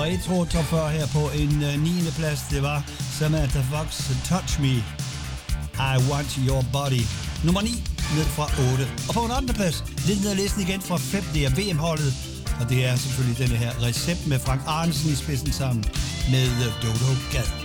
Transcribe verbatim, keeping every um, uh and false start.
nummer et tror top fyrre her på en uh, niende plads. Det var Samantha Fox, Touch Me, I Want Your Body. Nummer ni, ned fra otte. Og på en anden plads, lidt ned ad listen igen fra fem, det er V M-holdet. Og det er selvfølgelig denne her recept med Frank Arnesen i spidsen sammen med Dodo Gad.